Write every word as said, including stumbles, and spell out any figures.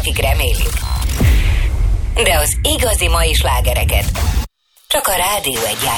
akik remélik. De az igazi mai slágereket csak a Rádió Egy